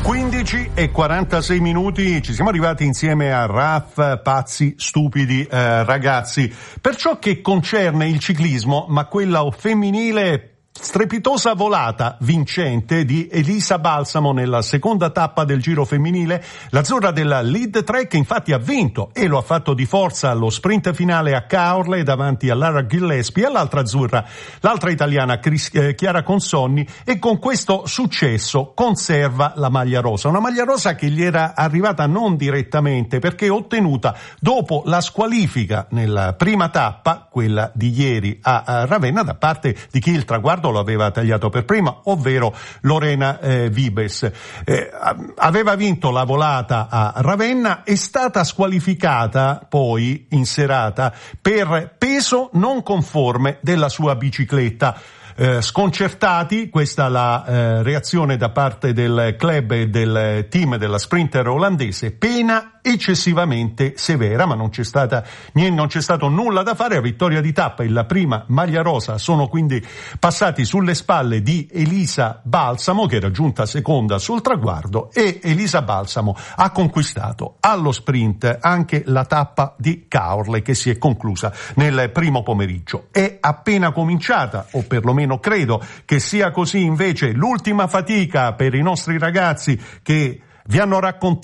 15:46, ci siamo arrivati insieme a RAF, pazzi, stupidi ragazzi. Per ciò che concerne il ciclismo, ma quella femminile, strepitosa volata vincente di Elisa Balsamo nella seconda tappa del Giro femminile, l'azzurra della Lead Trek infatti ha vinto e lo ha fatto di forza allo sprint finale a Caorle davanti a Lara Gillespie, all'altra azzurra, l'altra italiana Chiara Consonni, e con questo successo conserva la maglia rosa, una maglia rosa che gli era arrivata non direttamente perché ottenuta dopo la squalifica nella prima tappa, quella di ieri a Ravenna, da parte di chi il traguardo lo aveva tagliato per prima, ovvero Lorena Vibes. Aveva vinto la volata a Ravenna, è stata squalificata poi in serata per peso non conforme della sua bicicletta. Sconcertati, questa la reazione da parte del club e del team della sprinter olandese, pena eccessivamente severa, ma non c'è stato nulla da fare. A vittoria di tappa e la prima maglia rosa sono quindi passati sulle spalle di Elisa Balsamo, che era giunta seconda sul traguardo, e Elisa Balsamo ha conquistato allo sprint anche la tappa di Caorle, che si è conclusa nel primo pomeriggio. È appena cominciata, o perlomeno credo che sia così, invece, l'ultima fatica per i nostri ragazzi che ci hanno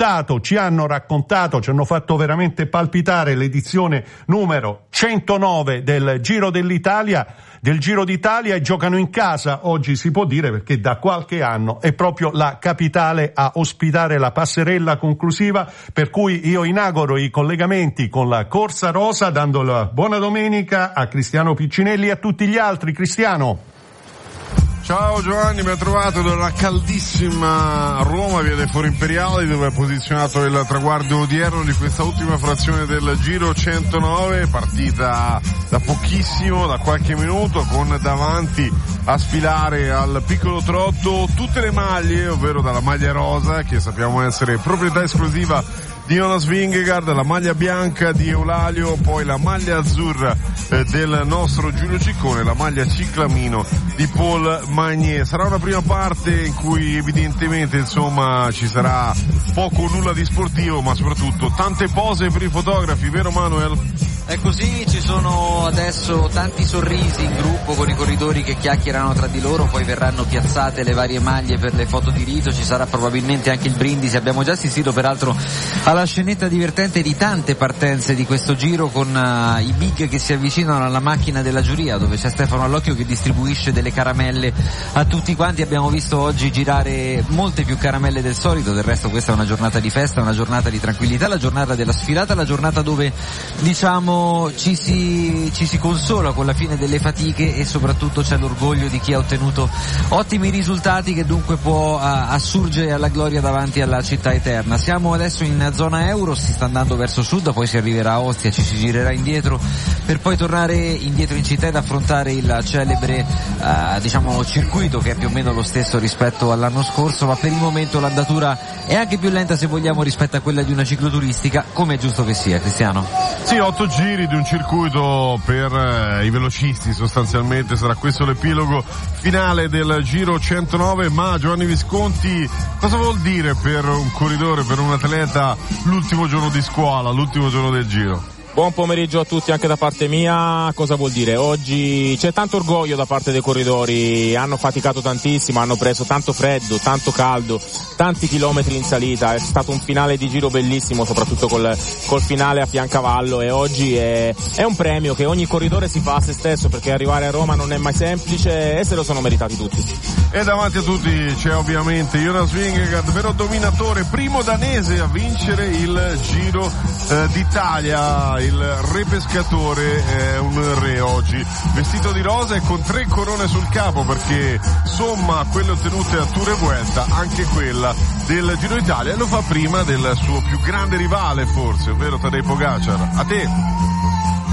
fatto veramente palpitare l'edizione numero 109 del Giro d'Italia, e giocano in casa, oggi si può dire, perché da qualche anno è proprio la capitale a ospitare la passerella conclusiva, per cui io inauguro i collegamenti con la Corsa Rosa dando la buona domenica a Cristiano Piccinelli e a tutti gli altri. Cristiano. Ciao Giovanni, mi ha trovato dalla caldissima Roma, via dei Fori Imperiali, dove è posizionato il traguardo odierno di questa ultima frazione del Giro 109, partita da pochissimo, da qualche minuto, con davanti a sfilare al piccolo trotto tutte le maglie, ovvero dalla maglia rosa, che sappiamo essere proprietà esclusiva di Jonas Vingegaard, la maglia bianca di Eulalio, poi la maglia azzurra del nostro Giulio Ciccone, la maglia ciclamino di Paul Magnier. Sarà una prima parte in cui evidentemente ci sarà poco o nulla di sportivo, ma soprattutto tante pose per i fotografi, vero Manuel? È così, ci sono adesso tanti sorrisi in gruppo con i corridori che chiacchierano tra di loro, poi verranno piazzate le varie maglie per le foto di rito, ci sarà probabilmente anche il brindisi. Abbiamo già assistito peraltro alla scenetta divertente di tante partenze di questo giro, con i big che si avvicinano alla macchina della giuria, dove c'è Stefano Allocchio che distribuisce delle caramelle a tutti quanti. Abbiamo visto oggi girare molte più caramelle del solito, del resto questa è una giornata di festa, una giornata di tranquillità, la giornata della sfilata, la giornata dove ci si consola con la fine delle fatiche, e soprattutto c'è l'orgoglio di chi ha ottenuto ottimi risultati, che dunque può assurgere alla gloria davanti alla città eterna. Siamo adesso in zona euro, si sta andando verso sud, poi si arriverà a Ostia, ci si girerà indietro per poi tornare indietro in città ed affrontare il celebre circuito, che è più o meno lo stesso rispetto all'anno scorso, ma per il momento l'andatura è anche più lenta, se vogliamo, rispetto a quella di una cicloturistica, come è giusto che sia. Cristiano? Sì, 8 giri di un circuito per i velocisti, sostanzialmente sarà questo l'epilogo finale del Giro 109. Ma Giovanni Visconti, cosa vuol dire per un corridore, per un atleta, l'ultimo giorno di scuola, l'ultimo giorno del Giro? Buon pomeriggio a tutti anche da parte mia. Cosa vuol dire? Oggi c'è tanto orgoglio da parte dei corridori, hanno faticato tantissimo, hanno preso tanto freddo, tanto caldo, tanti chilometri in salita, è stato un finale di giro bellissimo, soprattutto col finale a Fiancavallo, e oggi è un premio che ogni corridore si fa a se stesso, perché arrivare a Roma non è mai semplice e se lo sono meritati tutti. E davanti a tutti c'è ovviamente Jonas Vingegaard, vero dominatore, primo danese a vincere il Giro d'Italia. Il re pescatore è un re oggi, vestito di rosa e con 3 corone sul capo, perché somma quelle ottenute a Tour e Vuelta anche quella del Giro d'Italia, e lo fa prima del suo più grande rivale forse, ovvero Tadej Pogacar. A te!